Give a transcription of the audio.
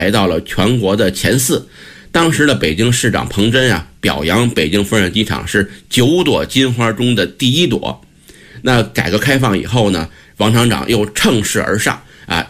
排到了全国的前4。当时的北京市长彭真啊，表扬北京丰原机场是9朵金花中的第1朵。那改革开放以后呢，王厂长又乘势而上，